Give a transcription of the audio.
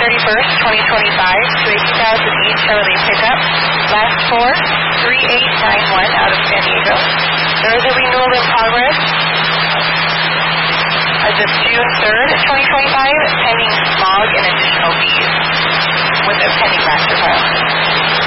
31st, 2025 to a 2008 Chevrolet pickup. Last four, 3891 out of San